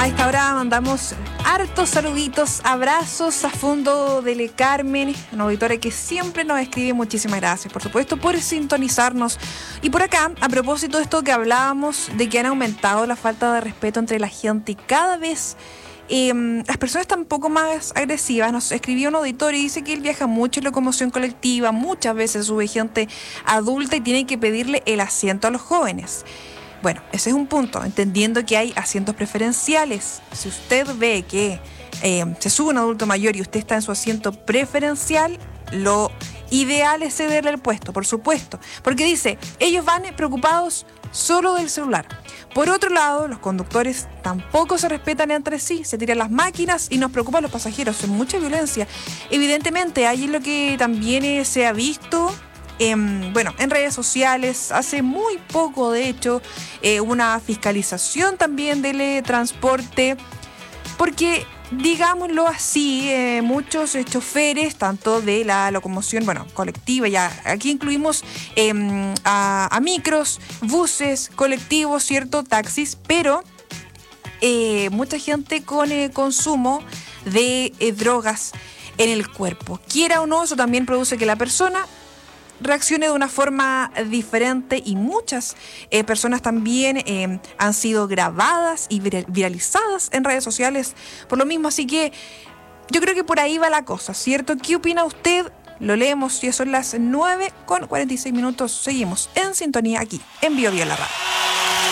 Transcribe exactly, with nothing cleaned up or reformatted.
A esta hora mandamos hartos saluditos, abrazos a fondo de Le Carmen, una auditora que siempre nos escribe. Muchísimas gracias, por supuesto, por sintonizarnos. Y por acá, a propósito de esto que hablábamos, de que han aumentado la falta de respeto entre la gente y cada vez eh, las personas están un poco más agresivas. Nos escribió un auditor y dice que él viaja mucho en locomoción colectiva, muchas veces sube gente adulta y tiene que pedirle el asiento a los jóvenes. Bueno, ese es un punto, entendiendo que hay asientos preferenciales. Si usted ve que eh, se sube un adulto mayor y usted está en su asiento preferencial, lo ideal es cederle el puesto, por supuesto. Porque dice, ellos van preocupados solo del celular. Por otro lado, los conductores tampoco se respetan entre sí, se tiran las máquinas y nos preocupan los pasajeros. Es mucha violencia. Evidentemente, ahí es lo que también eh, se ha visto. Eh, bueno, en redes sociales, hace muy poco, de hecho, eh, una fiscalización también del eh, transporte, porque, digámoslo así, eh, muchos eh, choferes, tanto de la locomoción, bueno, colectiva, ya aquí incluimos eh, a, a micros, buses, colectivos, cierto, taxis, pero eh, mucha gente con eh, consumo de eh, drogas en el cuerpo. Quiera o no, eso también produce que la persona reaccione de una forma diferente y muchas eh, personas también eh, han sido grabadas y vir- viralizadas en redes sociales por lo mismo, así que yo creo que por ahí va la cosa, ¿cierto? ¿Qué opina usted? Lo leemos, ya son las nueve con cuarenta y seis minutos, seguimos en sintonía aquí en Bio Bio La Radio.